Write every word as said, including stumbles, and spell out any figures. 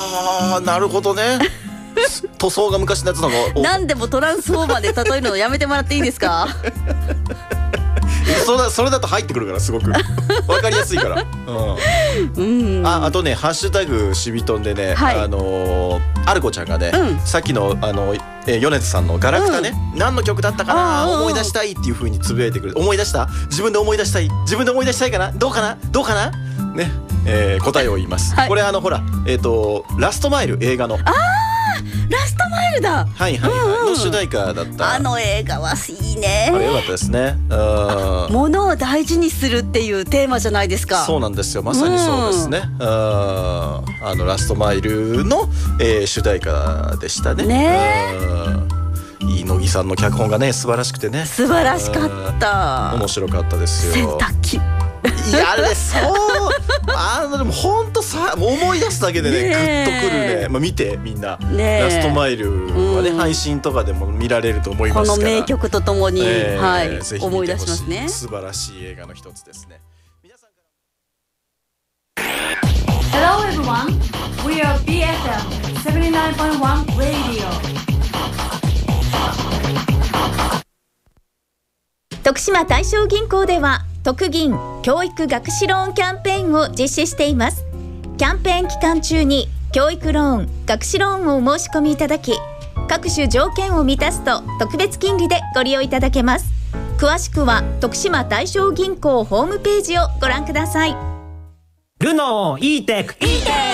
ああなるほどね。塗装が昔のやつのが何でもトランスフォーマーで例えるのやめてもらっていいですか。 それだ、それだと入ってくるからすごく分かりやすいから、うんうん、あ, あとねハッシュタグしびとんでね、はい、あのー、アルコちゃんがね、うん、さっきのあの、えー、米津さんのガラクタね、うん、何の曲だったかな思い出したいっていう風につぶやいてくれて、思い出した自分で思い出したい自分で思い出したいかなどうかなどうかなね、えー、答えを言います、はい、これあのほらえっ、ー、とラストマイル映画のあラストマイルだはいはい、はいうんうん、の主題歌だった。 あの映画はいいね。 あれ良かったですね。 物を大事にするっていうテーマじゃないですか。 そうなんですよまさにそうですね、うん、ああのラストマイルの、えー、主題歌でしたね。ねいい乃木さんの脚本がね素晴らしくてね素晴らしかった面白かったですよ。 洗濯機いやあれそうあのでもほんとさ思い出すだけでねグッとくるね、まあ、見てみんなラストマイルはね、うん、配信とかでも見られると思いますからこの名曲とともに、えーはい、 ぜひ思い出しますね。 素晴らしい映画の一つですね。皆さんから Hello everyone, we are ビーエフエム セブンティナインポイントワン Radio。 徳島大正銀行では特銀教育学士ローンキャンペーンを実施しています。キャンペーン期間中に教育ローン学士ローンをお申し込みいただき各種条件を満たすと特別金利でご利用いただけます。詳しくは徳島大正銀行ホームページをご覧ください。 ルノー E-テック